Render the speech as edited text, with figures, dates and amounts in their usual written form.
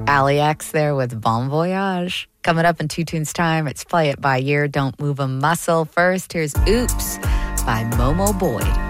Ali X there with Bon Voyage. Coming up in 2 tunes time, it's Play It By Ear, Don't Move a Muscle. First, here's Oops by Momo Boyd.